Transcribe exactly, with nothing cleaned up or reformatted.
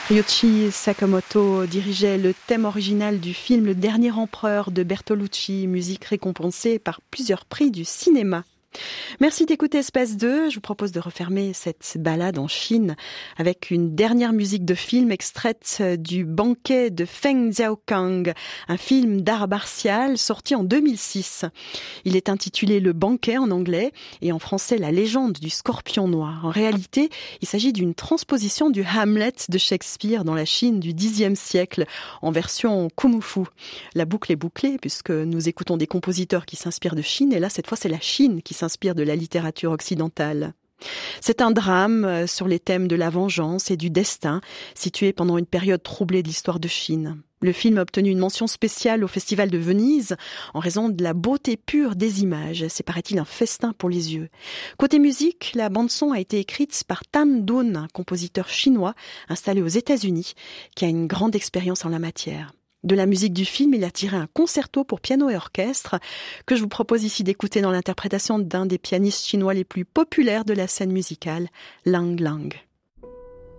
Ryuichi Sakamoto dirigeait le thème original du film Le Dernier Empereur de Bertolucci, musique récompensée par plusieurs prix du cinéma. Merci d'écouter Espace deux. Je vous propose de refermer cette balade en Chine avec une dernière musique de film extraite du Banquet de Feng Xiaokang, un film d'art martial sorti en deux mille six. Il est intitulé Le Banquet en anglais et en français La Légende du Scorpion Noir. En réalité, il s'agit d'une transposition du Hamlet de Shakespeare dans la Chine du dixième siècle en version kung-fu. La boucle est bouclée puisque nous écoutons des compositeurs qui s'inspirent de Chine et là, cette fois, c'est la Chine qui s'inspire de la littérature occidentale. C'est un drame sur les thèmes de la vengeance et du destin, situé pendant une période troublée de l'histoire de Chine. Le film a obtenu une mention spéciale au Festival de Venise en raison de la beauté pure des images. C'est, paraît-il, un festin pour les yeux. Côté musique, la bande-son a été écrite par Tan Dun, un compositeur chinois installé aux États-Unis, qui a une grande expérience en la matière. De la musique du film, il a tiré un concerto pour piano et orchestre que je vous propose ici d'écouter dans l'interprétation d'un des pianistes chinois les plus populaires de la scène musicale, Lang Lang.